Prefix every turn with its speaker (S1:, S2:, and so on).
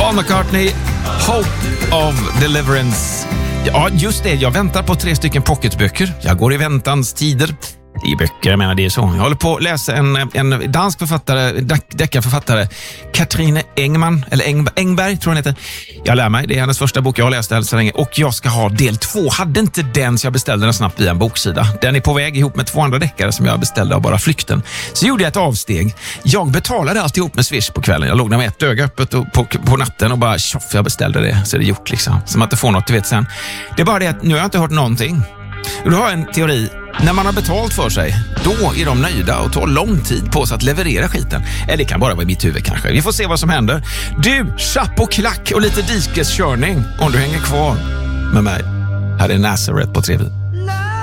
S1: Paul McCartney, Hope of Deliverance. Ja, just det. Jag väntar på 3 stycken pocketböcker. Jag går i väntans tider. Det är böcker, jag menar det är så. Jag håller på att läsa en dansk författare, deckarförfattare, Katrine Engman, eller Engberg tror jag heter. Jag lär mig, det är hennes första bok jag har läst än så länge. Och jag ska ha del 2. Hade inte den så jag beställde den snabbt via en boksida. Den är på väg ihop med 2 andra deckare som jag beställde av bara flykten. Så gjorde jag ett avsteg. Jag betalade allt ihop med Swish på kvällen. Jag låg där med ett öga öppet på natten och bara tjoff, jag beställde det. Så är det gjort liksom. Som att det får något, du vet sen. Det är bara det att nu har jag inte hört någonting. Och då har jag en teori. När man har betalt för sig, då är de nöjda och tar lång tid på sig att leverera skiten. Eller det kan bara vara i mitt huvud kanske. Vi får se vad som händer. Du, chapp och klack och lite diskeskörning om du hänger kvar med mig. Här är Nazareth på TV.